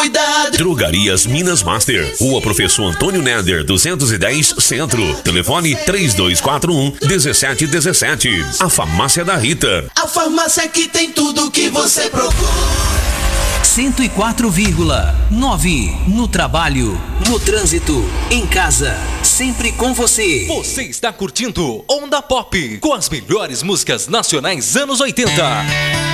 cuidado. Drogarias Minas Master, Rua Professor Antônio Neder, 210, Centro. Telefone 3241-1717. A Farmácia da Rita. A farmácia que tem tudo que você procura. 104,9 no trabalho, no trânsito, em casa, sempre com você. Você está curtindo Onda Pop com as melhores músicas nacionais anos 80.